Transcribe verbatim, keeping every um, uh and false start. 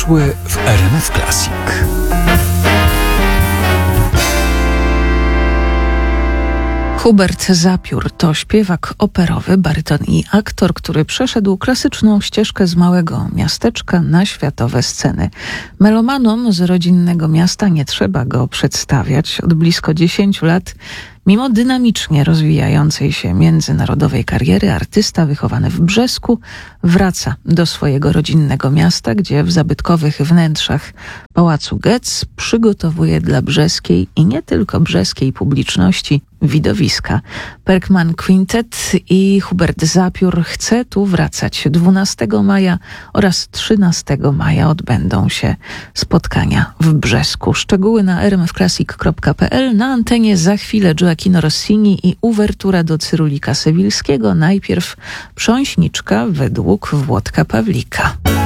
Szły w R M F Classic. Hubert Zapiór to śpiewak operowy, baryton i aktor, który przeszedł klasyczną ścieżkę z małego miasteczka na światowe sceny. Melomanom z rodzinnego miasta nie trzeba go przedstawiać. Od blisko dziesięciu lat, mimo dynamicznie rozwijającej się międzynarodowej kariery, artysta wychowany w Brzesku wraca do swojego rodzinnego miasta, gdzie w zabytkowych wnętrzach Pałacu Getz przygotowuje dla brzeskiej i nie tylko brzeskiej publiczności widowiska. Perkman Quintet i Hubert Zapiór chce tu wracać. dwunastego maja oraz trzynastego maja odbędą się spotkania w Brzesku. Szczegóły na r m f classic kropka p l. Na antenie za chwilę Gioacchino Rossini i uwertura do Cyrulika Sewilskiego. Najpierw Prząśniczka według Włodka Pawlika.